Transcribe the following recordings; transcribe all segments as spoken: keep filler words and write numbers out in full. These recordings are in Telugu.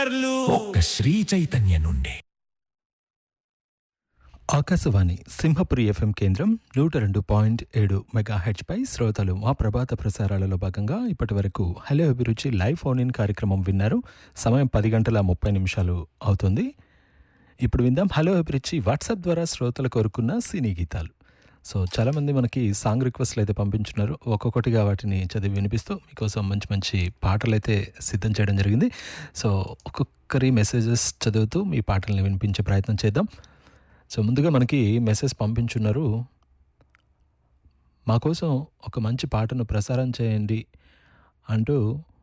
ఒక్క శ్రీ చైతన్య నుండి. ఆకాశవాణి సింహపురి ఎఫ్ఎం కేంద్రం నూట రెండు పాయింట్ ఏడు మెగాహెచ్పై శ్రోతలు మా ప్రభాత ప్రసారాలలో భాగంగా ఇప్పటి వరకు హలో అభిరుచి లైవ్ ఫోన్ ఇన్ కార్యక్రమం విన్నారు. సమయం పది గంటల ముప్పై నిమిషాలు అవుతుంది. ఇప్పుడు విందాం హలో అభిరుచి వాట్సాప్ ద్వారా శ్రోతలు కోరుకున్న సినీ గీతాలు. సో చాలామంది మనకి సాంగ్ రిక్వెస్ట్లు అయితే పంపించున్నారు. ఒక్కొక్కటిగా వాటిని చదివి వినిపిస్తూ మీకోసం మంచి మంచి పాటలు అయితే సిద్ధం చేయడం జరిగింది. సో ఒక్కొక్కరి మెసేజెస్ చదువుతూ మీ పాటల్ని వినిపించే ప్రయత్నం చేద్దాం. సో ముందుగా మనకి మెసేజ్ పంపించున్నారు. మా కోసం ఒక మంచి పాటను ప్రసారం చేయండి అంటూ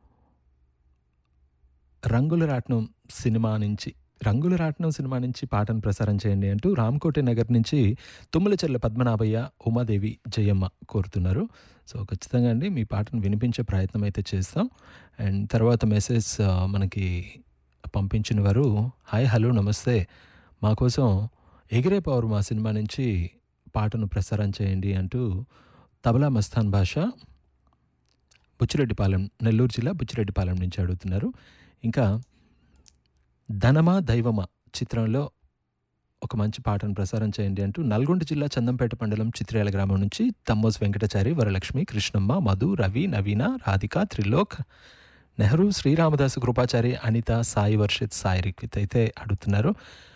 రంగుల రాట్నం సినిమా నుంచి రంగుల రాట్నం సినిమా నుంచి పాటను ప్రసారం చేయండి అంటూ రామకోటి నగర్ నుంచి తుమ్మలచెర్ల పద్మనాభయ్య, ఉమాదేవి, జయమ్మ కోరుతున్నారు. సో ఖచ్చితంగా అండి మీ పాటను వినిపించే ప్రయత్నం అయితే చేస్తాం. అండ్ తర్వాత మెసేజ్ మనకి పంపించిన వారు హాయ్ హలో నమస్తే, మా కోసం ఎగిరే పవర్ మా సినిమా నుంచి పాటను ప్రసారం చేయండి అంటూ తబలా మస్తాన్ భాష బుచ్చిరెడ్డిపాలెం, నెల్లూరు జిల్లా బుచ్చిరెడ్డిపాలెం నుంచి అడుగుతున్నారు. ఇంకా ధనమా దైవమా చిత్రంలో ఒక మంచి పాటను ప్రసారం చేయండి అంటూ నల్గొండ జిల్లా చందంపేట మండలం చిత్రేల గ్రామం నుంచి తమ్మోస్ వెంకటాచారి, వరలక్ష్మి, కృష్ణమ్మ, మధు, రవి, నవీన, రాధిక, త్రిలోక్, నెహ్రూ, శ్రీరామదాసు, కృపాచారి, అనిత, సాయి వర్షిత్, సాయి రిక్విత్ అయితే అడుగుతున్నారు.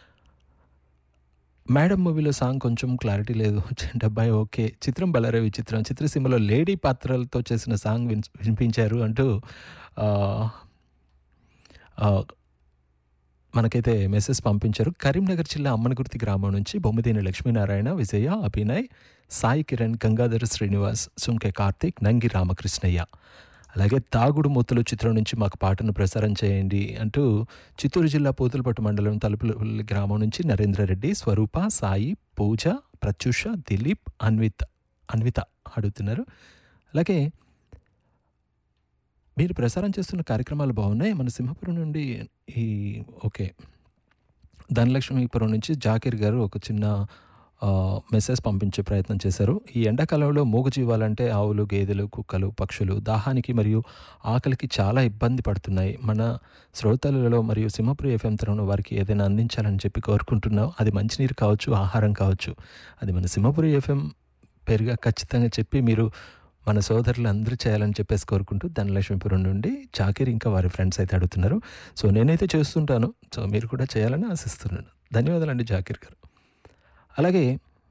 మేడం మూవీలో సాంగ్ కొంచెం క్లారిటీ లేదు. డబ్బాయి ఓకే, చిత్రం బలరవి చిత్రం చిత్రసీమలో లేడీ పాత్రలతో చేసిన సాంగ్ విన్ వినిపించారు అంటూ మనకైతే మెసేజ్ పంపించారు. కరీంనగర్ జిల్లా అమ్మనగుర్తి గ్రామం నుంచి బొమ్మిదేని లక్ష్మీనారాయణ, విజయ, అభినయ్, సాయి కిరణ్, గంగాధర శ్రీనివాస్, సుంకె కార్తీక్, నంగి రామకృష్ణయ్య. అలాగే తాగుడు మూతలు చిత్రం నుంచి మాకు పాటను ప్రసారం చేయండి అంటూ చిత్తూరు జిల్లా పూతలపట్టు మండలం తలుపులపల్లి గ్రామం నుంచి నరేంద్రరెడ్డి, స్వరూప, సాయి, పూజ, ప్రత్యూష, దిలీప్, అన్విత్ అన్విత అడుగుతున్నారు. అలాగే మీరు ప్రసారం చేస్తున్న కార్యక్రమాలు బాగున్నాయి. మన సింహపురం నుండి ఈ ఓకే ధనలక్ష్మీపురం నుంచి జాకీర్ గారు ఒక చిన్న మెసేజ్ పంపించే ప్రయత్నం చేశారు. ఈ ఎండాకాలంలో మూగజీవాలంటే ఆవులు, గేదెలు, కుక్కలు, పక్షులు దాహానికి మరియు ఆకలికి చాలా ఇబ్బంది పడుతున్నాయి. మన శ్రోతలలో మరియు సింహపురి ఎఫ్ఎం తరఫున వారికి ఏదైనా అందించాలని చెప్పి కోరుకుంటున్నాం. అది మంచినీరు కావచ్చు, ఆహారం కావచ్చు. అది మన సింహపురి ఎఫ్ఎం పేరుగా ఖచ్చితంగా చెప్పి మీరు మన సోదరులు అందరూ చేయాలని చెప్పేసి కోరుకుంటూ ధనలక్ష్మీపురం నుండి జాకీర్ ఇంకా వారి ఫ్రెండ్స్ అయితే అడుగుతున్నారు. సో నేనైతే చేస్తుంటాను, సో మీరు కూడా చేయాలని ఆశిస్తున్నాను. ధన్యవాదాలండి జాకీర్ గారు. అలాగే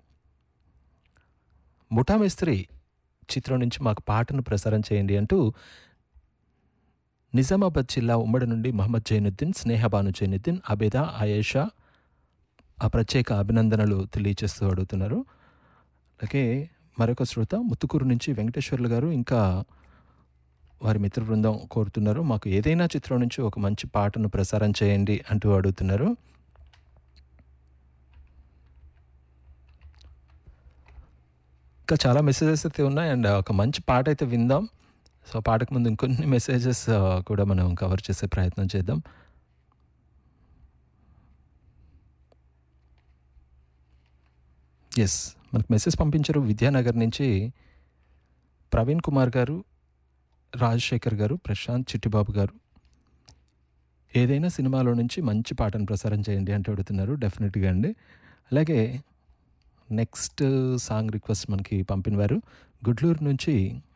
ముఠామేస్త్రి చిత్రం నుంచి మాకు పాటను ప్రసారం చేయండి అంటూ నిజామాబాద్ జిల్లా ఉమ్మడి నుండి మహమ్మద్ జైనుద్దీన్, స్నేహబాను జైనుద్దీన్, అబేదా, ఆయేషా ఆ ప్రత్యేక అభినందనలు తెలియజేస్తూ అడుగుతున్నారు. అలాగే మరొక శ్రోత ముత్తుకూరు నుంచి వెంకటేశ్వర్లు గారు ఇంకా వారి మిత్ర బృందం కోరుతున్నారు. మాకు ఏదైనా చిత్రం నుంచి ఒక మంచి పాటను ప్రసారం చేయండి అంటూ అడుగుతున్నారు. ఇంకా చాలా మెసేజెస్ అయితే ఉన్నాయి అండ్ ఒక మంచి పాట అయితే విందాం. సో పాటకు ముందు ఇంకొన్ని మెసేజెస్ కూడా మనం కవర్ చేసే ప్రయత్నం చేద్దాం. ఎస్, మనకు మెసేజ్ పంపించారు విద్యానగర్ నుంచి ప్రవీణ్ కుమార్ గారు, రాజశేఖర్ గారు, ప్రశాంత్ చిట్టిబాబు గారు. ఏదైనా సినిమాలో నుంచి మంచి పాటను ప్రసారం చేయండి అంటూ అడుగుతున్నారు. డెఫినెట్గా అండి. అలాగే నెక్స్ట్ సాంగ్ రిక్వెస్ట్ మనకి పంపినవారు గుడ్లూరు నుంచి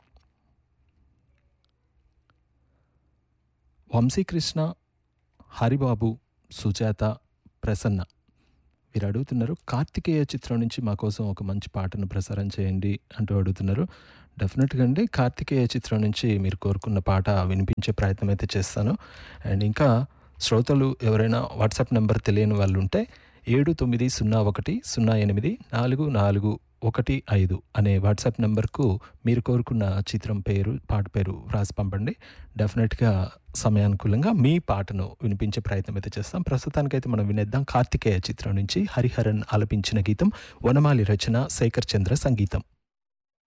వంశీకృష్ణ, హరిబాబు, సుజాత, ప్రసన్న. మీరు అడుగుతున్నారు కార్తికేయ చిత్రం నుంచి మా కోసం ఒక మంచి పాటను ప్రసారం చేయండి అంటూ అడుగుతున్నారు. డెఫినెట్గా అండి, కార్తికేయ చిత్రం నుంచి మీరు కోరుకున్న పాట వినిపించే ప్రయత్నం అయితే చేస్తాను. అండ్ ఇంకా శ్రోతలు ఎవరైనా వాట్సాప్ నెంబర్ తెలియని వాళ్ళు ఉంటే ఏడు తొమ్మిది సున్నా ఒకటి సున్నా ఎనిమిది నాలుగు నాలుగు ఒకటి ఐదు అనే వాట్సాప్ నెంబర్కు మీరు కోరుకున్న చిత్రం పేరు, పాట పేరు వ్రాసి పంపండి. డెఫినెట్గా సమయానుకూలంగా మీ పాటను వినిపించే ప్రయత్నం అయితే చేస్తాం. ప్రస్తుతానికైతే మనం వినేద్దాం కార్తికేయ చిత్రం నుంచి హరిహరన్ ఆలపించిన గీతం, వనమాలి రచన, శేఖర్ చంద్ర సంగీతం.